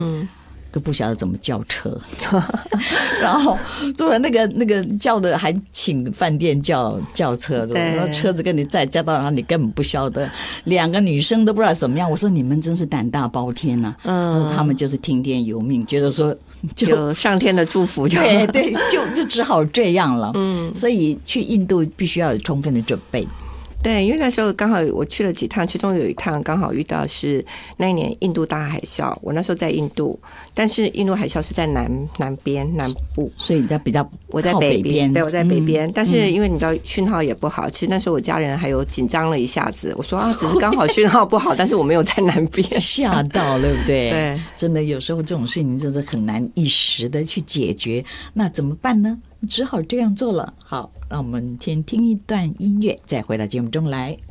都不晓得怎么叫车，然后坐那个叫的还请饭店叫车的，然后车子跟你载到哪里根本不晓得，两个女生都不知道怎么样。我说你们真是胆大包天啊！他们就是听天由命，觉得说就上天的祝福就， 对，就只好这样了。所以去印度必须要有充分的准备。 对，因为那时候刚好我去了几趟，其中有一趟刚好遇到是那一年印度大海啸。我那时候在印度，但是印度海啸是在南边南部， 所以你在比较我在北边，对，我在北边。但是因为你知道讯号也不好，其实那时候我家人还有紧张了一下子。我说啊，只是刚好讯号不好，但是我没有在南边， 吓到对不对？ 对， 真的有时候这种事情真是很难一时的去解决，那怎么办呢？只好这样做了。好，让我们先听一段音乐，再回到节目中来。